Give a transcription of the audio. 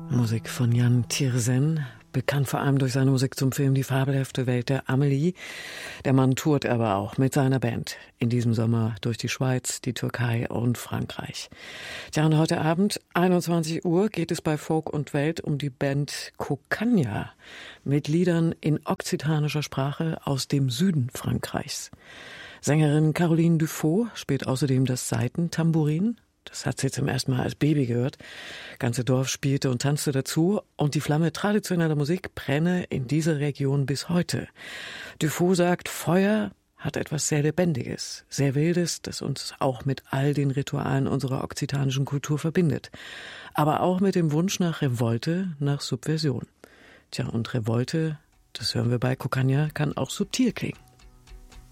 Musik von Jan Tiersen, bekannt vor allem durch seine Musik zum Film Die fabelhafte Welt der Amelie. Der Mann tourt aber auch mit seiner Band in diesem Sommer durch die Schweiz, die Türkei und Frankreich. Tja, und heute Abend, 21 Uhr, geht es bei Folk und Welt um die Band Kokanja mit Liedern in okzitanischer Sprache aus dem Süden Frankreichs. Sängerin Caroline Dufaux spielt außerdem das Saitentambourin. Das hat sie zum ersten Mal als Baby gehört. Ganze Dorf spielte und tanzte dazu und die Flamme traditioneller Musik brenne in dieser Region bis heute. Dufaux sagt, Feuer hat etwas sehr Lebendiges, sehr Wildes, das uns auch mit all den Ritualen unserer okzitanischen Kultur verbindet. Aber auch mit dem Wunsch nach Revolte, nach Subversion. Tja, und Revolte, das hören wir bei Kokanja, kann auch subtil klingen.